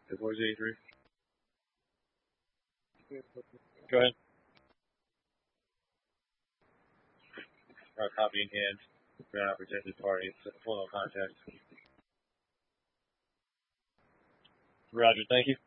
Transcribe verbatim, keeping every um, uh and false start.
Where's the eighty-three? Go ahead. Uh, copy in hand. We're not protected party. It's full no contact. Roger, thank you.